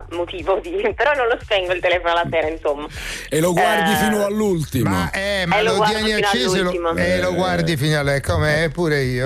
motivo però non lo spengo il telefono alla sera, insomma. E lo guardi fino all'ultimo. Ma lo tieni acceso e lo guardi fino all'ultimo, come pure io.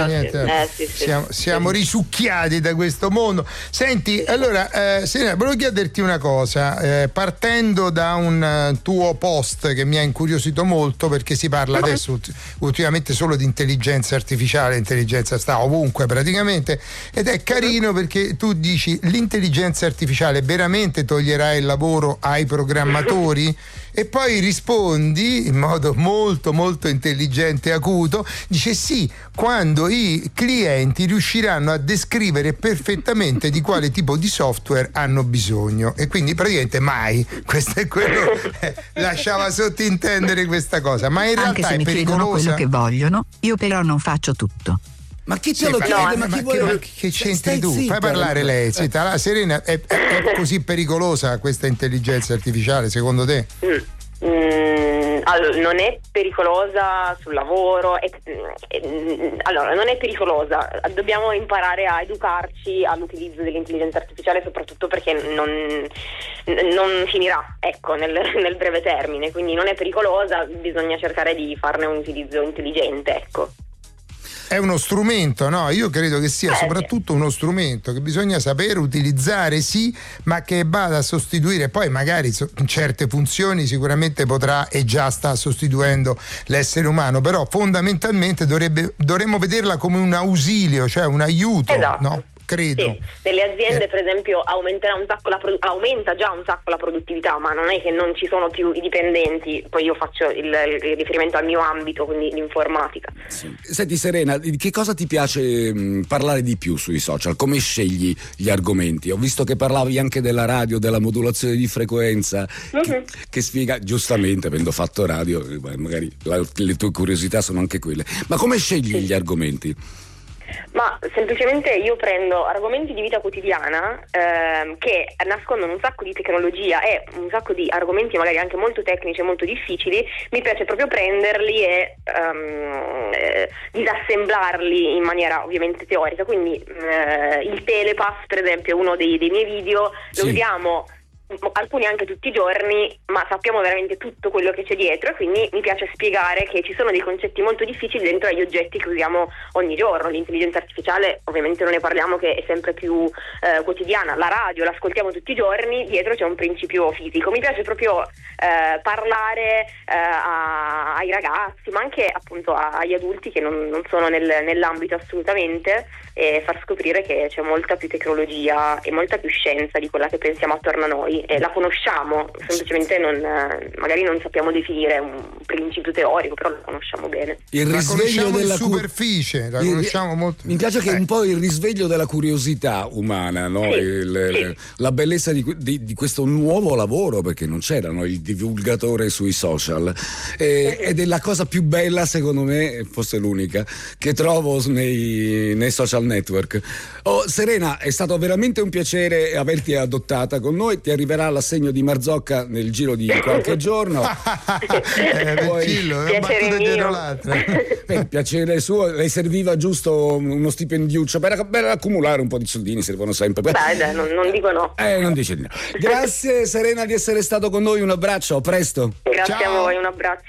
Siamo risucchiati da questo mondo. Senti, allora, Serena, volevo chiederti una cosa, partendo da un tuo post che mi ha incuriosito molto, perché si parla adesso ultimamente solo di intelligenza artificiale, intelligenza sta ovunque praticamente, ed è carino perché tu dici: l'intelligenza artificiale veramente toglierà il lavoro ai programmatori? E poi rispondi in modo molto molto intelligente e acuto, dice sì, quando i clienti riusciranno a descrivere perfettamente di quale tipo di software hanno bisogno. E quindi praticamente mai, questo è quello, lasciava sottintendere questa cosa, ma in realtà anche se è mi chiedono pericolosa. quello che vogliono, io però non faccio tutto. Ma chi te lo chiede? Ma che c'entri tu? Fai parlare lei. La Serena, è così pericolosa questa intelligenza artificiale secondo te? Allora, non è pericolosa sul lavoro, allora non è pericolosa, dobbiamo imparare a educarci all'utilizzo dell'intelligenza artificiale, soprattutto perché non finirà, ecco, nel breve termine, quindi non è pericolosa, bisogna cercare di farne un utilizzo intelligente, ecco. È uno strumento, no? Io credo che sia soprattutto uno strumento che bisogna sapere utilizzare, sì, ma che vada a sostituire poi magari certe funzioni sicuramente potrà e già sta sostituendo l'essere umano, però fondamentalmente dovremmo vederla come un ausilio, cioè un aiuto, esatto. No? Credo. Sì. Nelle aziende per esempio aumenta già un sacco la produttività, ma non è che non ci sono più i dipendenti, poi io faccio il riferimento al mio ambito, quindi l'informatica. Sì. Senti Serena, di che cosa ti piace parlare di più sui social? Come scegli gli argomenti? Ho visto che parlavi anche della radio, della modulazione di frequenza, che spiega, giustamente avendo fatto radio, magari le tue curiosità sono anche quelle, ma come scegli gli argomenti? Ma semplicemente io prendo argomenti di vita quotidiana che nascondono un sacco di tecnologia e un sacco di argomenti magari anche molto tecnici e molto difficili. Mi piace proprio prenderli e disassemblarli in maniera ovviamente teorica, quindi il telepass per esempio è uno dei miei video, lo usiamo alcuni anche tutti i giorni, ma sappiamo veramente tutto quello che c'è dietro, e quindi mi piace spiegare che ci sono dei concetti molto difficili dentro agli oggetti che usiamo ogni giorno. L'intelligenza artificiale ovviamente non ne parliamo, che è sempre più quotidiana, la radio l'ascoltiamo tutti i giorni, dietro c'è un principio fisico. Mi piace proprio parlare ai ragazzi, ma anche appunto agli adulti che non sono nell'ambito assolutamente, e far scoprire che c'è molta più tecnologia e molta più scienza di quella che pensiamo attorno a noi, e la conosciamo, semplicemente magari non sappiamo definire un principio teorico, però lo conosciamo bene. Il risveglio della superficie, la conosciamo molto. Mi piace che è un po' il risveglio della curiosità umana, no? La bellezza di questo nuovo lavoro, perché non c'era, no? Il divulgatore sui social, ed è la cosa più bella, secondo me, forse l'unica, che trovo nei social network. Serena, è stato veramente un piacere averti adottata con noi. Ti arriverà l'assegno di Marzocca nel giro di qualche giorno. Piacere suo. Lei serviva giusto uno stipendiuccio per accumulare un po' di soldini, servono sempre. Dai, non dico no. Non dice no. Grazie Serena di essere stato con noi, un abbraccio, a presto. Grazie. Ciao. A voi, un abbraccio.